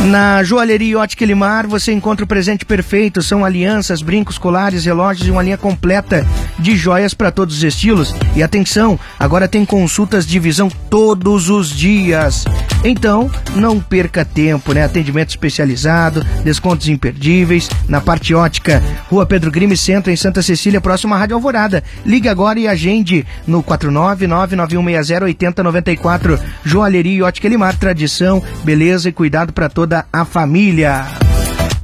Na Joalheria Ótica Elimar você encontra o presente perfeito, são alianças, brincos, colares, relógios e uma linha completa de joias para todos os estilos. E atenção, agora tem consultas de visão todos os dias. Então, não perca tempo, né? Atendimento especializado, descontos imperdíveis. Na parte ótica, Rua Pedro Grime, Centro, em Santa Cecília, próximo à Rádio Alvorada. Ligue agora e agende no 49991608094. Joalheria Ótica Elimar, tradição, beleza e cuidado para toda a família.